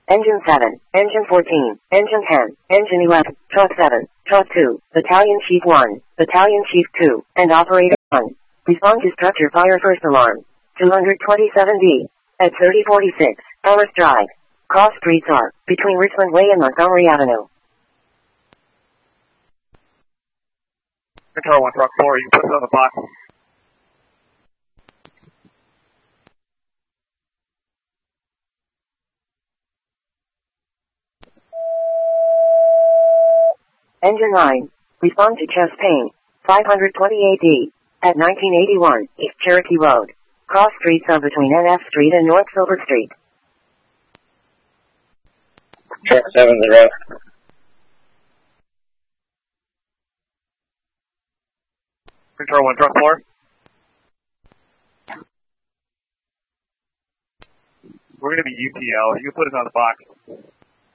Engine 7, Engine 14, Engine 10, Engine 11, Truck 7, Truck 2, Battalion Chief 1, Battalion Chief 2, and Operator 1. Respond to structure fire first alarm. 227D. At 3046, Ellis Drive. Cross streets are between Richmond Way and Montgomery Avenue. Control 1, Truck 4, you can put it on the box. Engine 9. Respond to chest pain. 528D. At 1981, East Cherokee Road. Cross streets are between NF Street and North Silver Street. Truck 70. Control 1, Truck 4. We're going to be UTL. You can put it on the box.